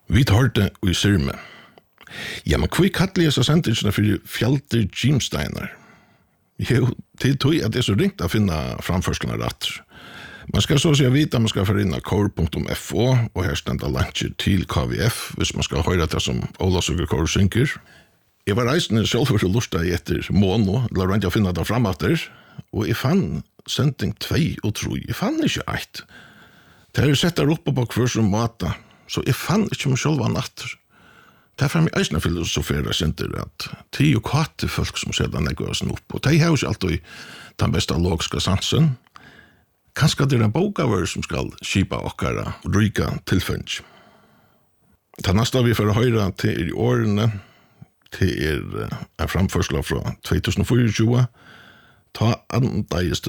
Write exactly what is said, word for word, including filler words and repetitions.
Vi tar det i Sirme. Ja, men hva kattelig er så sendtingsene for Fjalter Gimsteiner? Jo, til tog at det er så ringt å finne framførselen rett. Man skal så säga vita, man ska få in kor punkt f o och här ständer luncher till K V F hvis man ska höra det som Ola Sugar Kor synker. Jag var reisende selv for å lusta etter mono, la rent jeg finne det fram etter, og jeg fann sending tvei og tre. Jeg fann ikke eit. Det er sett der oppe på hver som mata, så jeg fann ikke meg selv natter. Derfor er mig eisne filosofera senter at ti og kvate folk som sedan jeg går oss opp, og de har jo ikke alltid den beste logiska sansen. Kanskje det er en bokavør som skal skipa okkara ryka tilfunns. Det neste vi får høre til i årene, til er en framførsel fra tjuetusen og tjue, ta andreist